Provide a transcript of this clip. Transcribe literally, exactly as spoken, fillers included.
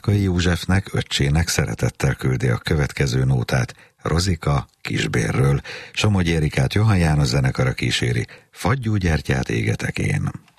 Rákai Józsefnek, öccsének szeretettel küldi a következő nótát, Rozika Kisbérről. Somogyi Erikát Johann János zenekara kíséri, Fagyú gyertyát égetek én.